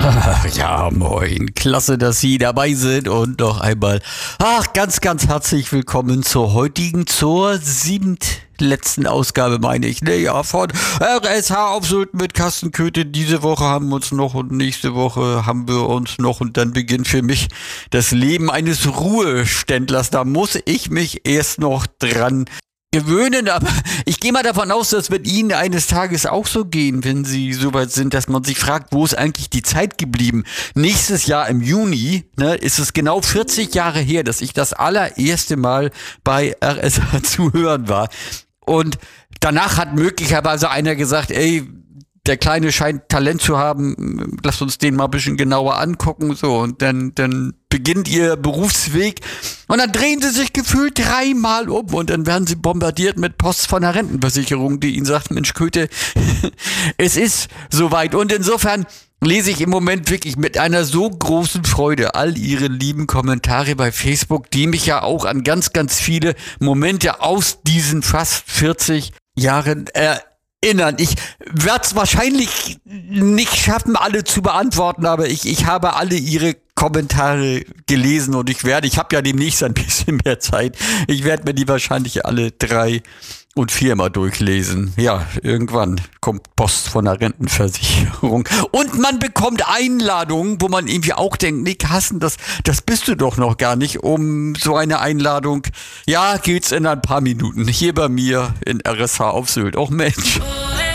Ja, moin. Klasse, dass Sie dabei sind und noch einmal, ganz, ganz herzlich willkommen zur siebtletzten Ausgabe, meine ich, von RSH auf Sylt mit Carsten Köthe. Diese Woche haben wir uns noch und nächste Woche haben wir uns noch und dann beginnt für mich das Leben eines Ruheständlers. Da muss ich mich erst noch dran gewöhnen, aber ich gehe mal davon aus, dass wird Ihnen eines Tages auch so gehen, wenn Sie soweit sind, dass man sich fragt, wo ist eigentlich die Zeit geblieben? Nächstes Jahr im Juni, ist es genau 40 Jahre her, dass ich das allererste Mal bei RSH zu hören war. Und danach hat möglicherweise einer gesagt, ey, der Kleine scheint Talent zu haben, lasst uns den mal ein bisschen genauer angucken, so, und dann beginnt ihr Berufsweg und dann drehen sie sich gefühlt 3-mal um und dann werden sie bombardiert mit Post von der Rentenversicherung, die ihnen sagt, Mensch Köthe, es ist soweit. Und insofern lese ich im Moment wirklich mit einer so großen Freude all Ihre lieben Kommentare bei Facebook, die mich ja auch an ganz, ganz viele Momente aus diesen fast 40 Jahren erinnern. Ich werde es wahrscheinlich nicht schaffen, alle zu beantworten, aber ich habe alle Ihre Kommentare gelesen und ich habe ja demnächst ein bisschen mehr Zeit. Ich werde mir die wahrscheinlich alle 3 und 4 mal durchlesen. Ja, irgendwann kommt Post von der Rentenversicherung. Und man bekommt Einladungen, wo man irgendwie auch denkt, nee, Carsten, das bist du doch noch gar nicht. Um so eine Einladung, ja, geht's in ein paar Minuten. Hier bei mir in RSH auf Sylt. Och Mensch.